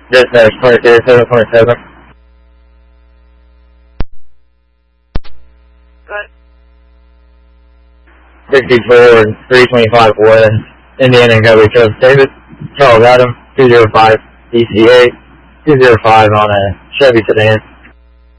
Dispatch 22-727. Good. 64 and 325 West, Indiana and Cowboy Trust. David, Charles Adam, 205 DCA, 205 on a Chevy sedan.